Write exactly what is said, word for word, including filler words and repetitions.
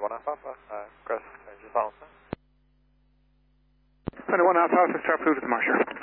one Alpha Alpha, uh, Crest, just Alpha. twenty-one Alpha Alpha, start food with the Marsher.